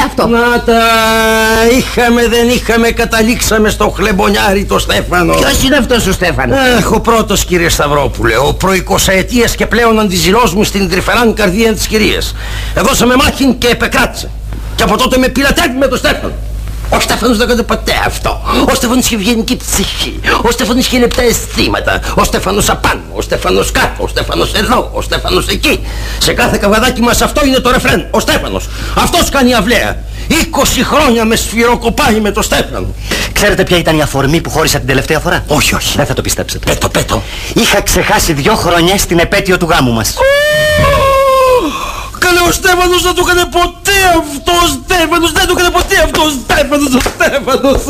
αυτό. Να τα είχαμε, δεν είχαμε, καταλήξαμε στο χλεμπονιάρι το Στέφανο. Ποιος είναι αυτός ο Στέφανος? Ο πρώτος, κύριε Σταυρόπουλε, ο προ-20ετίας και πλέον αντιζηλός μου στην τρυφεράν καρδία της κυρίας. Εδώσαμε μάχη και επεκράτησε. Και από τότε με πειρατεύει με τον Στέφανο. Ο Στέφανος δεν έκανε ποτέ αυτό. Ο Στέφανος είχε ευγενική ψυχή. Ο Στέφανος είχε λεπτά αισθήματα. Ο Στέφανος απάνω, ο Στέφανος κάτω, ο Στέφανος εδώ, ο Στέφανος εκεί. Σε κάθε καβαδάκι μας αυτό είναι το ρεφρέν. Ο Στέφανος. Αυτός κάνει αυλαία. 20 χρόνια με σφυροκοπάει με το Στέφανο. Ξέρετε ποια ήταν η αφορμή που χώρισα την τελευταία φορά? Όχι, όχι. Δεν θα το πιστέψετε. Πέτω. Είχα ξεχάσει 2 χρονιές την επέτειο του γάμου μας. Καλέ, ο Στέφανος δεν το έκανε ποτέ αυτό. Ο Στέφανος δεν το έκανε ποτέ αυτό. Ο Στέφανος.